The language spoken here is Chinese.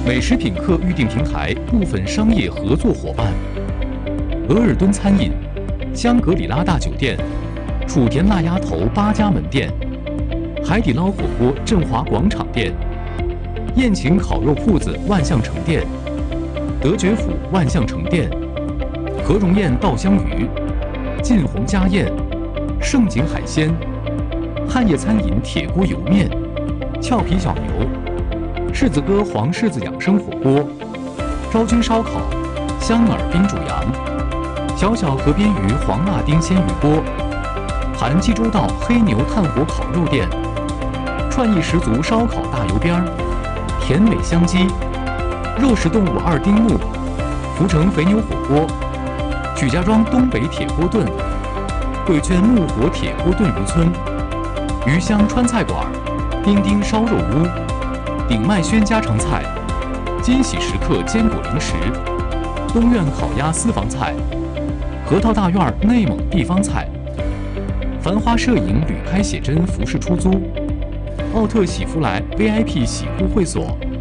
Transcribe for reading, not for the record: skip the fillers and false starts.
美食品客预订平台部分商业合作伙伴：额尔敦餐饮、香格里拉大酒店、楚田腊鸭头8家门店、海底捞火锅振华广场店、宴请烤肉铺子万象城店、德觉府万象城店、何荣宴稻香鱼、晋宏家宴、盛景海鲜、汉业餐饮铁锅油面、俏皮小牛、柿子哥黄柿子养生火锅、昭君烧烤、香饵冰煮羊、小小河边鱼黄辣丁鲜鱼锅、韩济州道黑牛炭火烤肉店、创意十足烧烤大油边儿、甜美香鸡、肉食动物2丁目、福成肥牛火锅、曲家庄东北铁锅炖、贵圈木火铁锅炖渔村、鱼香川菜馆、丁丁烧肉屋、鼎麦轩家常菜、金喜时刻坚果零食、东苑烤鸭私房菜、核桃大院内蒙地方菜、繁花摄影旅拍写真服饰出租、奥特喜福来 VIP 洗护会所。